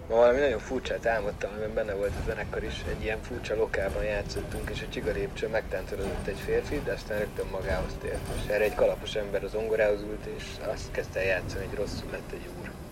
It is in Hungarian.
Ma valami nagyon furcsát álmodtam, amiben benne volt a zenekar is. Egy ilyen furcsa lokálban játszottunk, és a csiga lépcsőn megtántorodott egy férfi, de aztán rögtön magához tért. És erre egy kalapos ember az zongorához ült, és azt kezdte el játszani, hogy rosszul lett egy úr.